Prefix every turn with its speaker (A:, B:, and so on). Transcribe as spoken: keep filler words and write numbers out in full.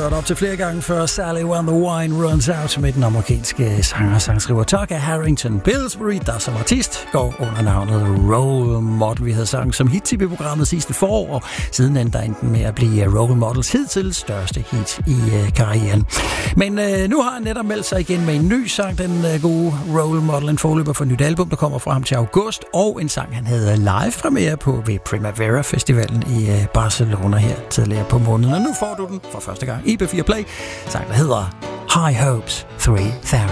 A: været op til flere gange før. Sally When the Wine Runs Out med den amerikanske sanger og sangskriver Tucker Harrington. Pillsbury, der som artist går under navnet Role Model. Vi havde sang som hit i programmet sidste forår, og siden endte der enten med at blive Role Models hidtil største hit i uh, karrieren. Men uh, nu har han netop meldt sig igen med en ny sang, den uh, gode Role Model, en forløber for et nyt album, der kommer frem til august, og en sang, han havde live premiere på ved Primavera Festivalen i uh, Barcelona her tidligere på måneden. Og nu får du den for første gang i B fire Play. Sang, der hedder High Hopes tre tusind.